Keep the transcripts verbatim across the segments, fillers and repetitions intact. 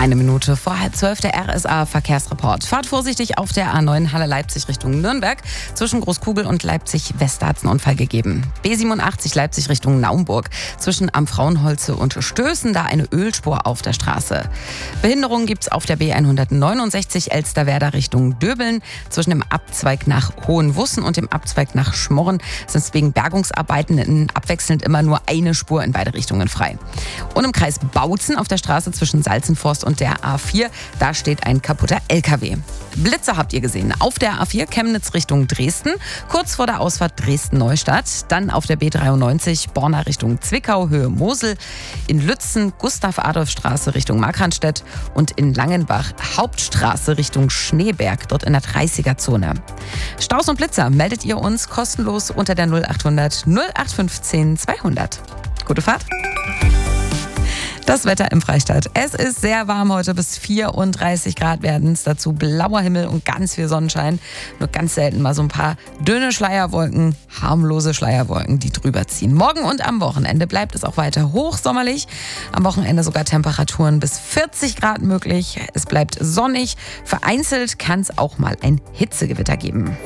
Eine Minute vor halb zwölf der R S A-Verkehrsreport. Fahrt vorsichtig auf der A neun Halle Leipzig Richtung Nürnberg. Zwischen Großkugel und Leipzig-West hat es einen Unfall gegeben. B siebenundachtzig Leipzig Richtung Naumburg. Zwischen Am Frauenholze und Stößen da eine Ölspur auf der Straße. Behinderungen gibt es auf der B hundertneunundsechzig Elsterwerda Richtung Döbeln. Zwischen dem Abzweig nach Hohenwussen und dem Abzweig nach Schmorren sind es wegen Bergungsarbeiten abwechselnd immer nur eine Spur in beide Richtungen frei. Und im Kreis Bautzen auf der Straße zwischen Salzenforst und der A vier, da steht ein kaputter L K W. Blitze habt ihr gesehen. Auf der A vier Chemnitz Richtung Dresden, kurz vor der Ausfahrt Dresden-Neustadt. Dann auf der B dreiundneunzig Borna Richtung Zwickau, Höhe Mosel. In Lützen Gustav-Adolf-Straße Richtung Markranstädt. Und in Langenbach Hauptstraße Richtung Schneeberg, dort in der dreißiger-Zone. Staus und Blitzer meldet ihr uns kostenlos unter der null achthundert null acht fünfzehn zweihundert. Gute Fahrt! Das Wetter im Freistaat. Es ist sehr warm heute, bis vierunddreißig Grad werden es. Dazu blauer Himmel und ganz viel Sonnenschein. Nur ganz selten mal so ein paar dünne Schleierwolken, harmlose Schleierwolken, die drüber ziehen. Morgen und am Wochenende bleibt es auch weiter hochsommerlich. Am Wochenende sogar Temperaturen bis vierzig Grad möglich. Es bleibt sonnig. Vereinzelt kann es auch mal ein Hitzegewitter geben.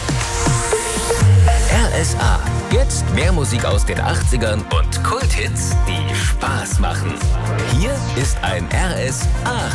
R S A. Jetzt mehr Musik aus den achtzigern und Kulthits, die Spaß machen. Hier ist ein R S A.